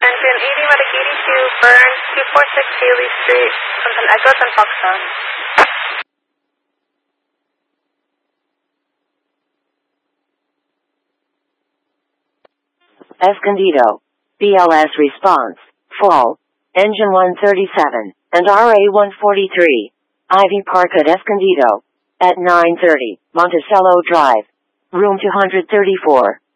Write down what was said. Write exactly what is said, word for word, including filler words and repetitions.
Engine eighty, medic eighty-two, Burns, two forty-six Haley Street, Sultan Echo, ten Foxtrot. Escondido. B L S response. Full. Engine one thirty-seven, and R A one forty-three. Ivy Park at Escondido. At nine thirty, Monticello Drive. Room two thirty-four.